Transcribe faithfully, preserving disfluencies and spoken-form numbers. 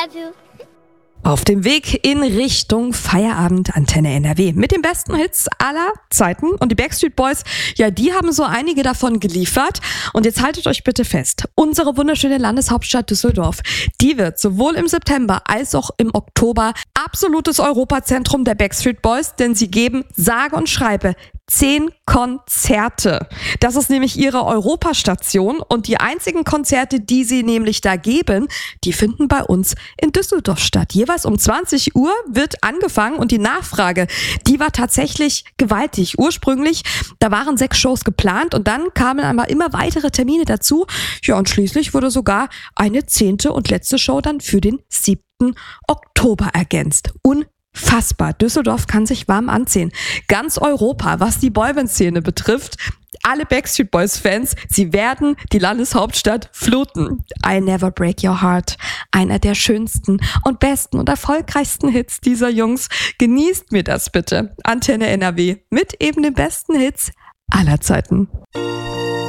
Radio. Auf dem Weg in Richtung Feierabend Antenne N R W mit den besten Hits aller Zeiten. Und die Backstreet Boys, ja, die haben so einige davon geliefert. Und jetzt haltet euch bitte fest, unsere wunderschöne Landeshauptstadt Düsseldorf, die wird sowohl im September als auch im Oktober absolutes Europazentrum der Backstreet Boys, denn sie geben sage und schreibe zehn Konzerte. Das ist nämlich ihre Europastation und die einzigen Konzerte, die sie nämlich da geben, die finden bei uns in Düsseldorf statt. Jeweils um zwanzig Uhr wird angefangen und die Nachfrage, die war tatsächlich gewaltig. Ursprünglich, da waren sechs Shows geplant und dann kamen einmal immer weitere Termine dazu. Ja, und schließlich wurde sogar eine zehnte und letzte Show dann für den siebten Oktober ergänzt. Unfassbar. Fassbar. Düsseldorf kann sich warm anziehen. Ganz Europa, was die Boyband-Szene betrifft, alle Backstreet Boys-Fans, sie werden die Landeshauptstadt fluten. I'll Never Break Your Heart, einer der schönsten und besten und erfolgreichsten Hits dieser Jungs. Genießt mir das bitte. Antenne N R W mit eben den besten Hits aller Zeiten.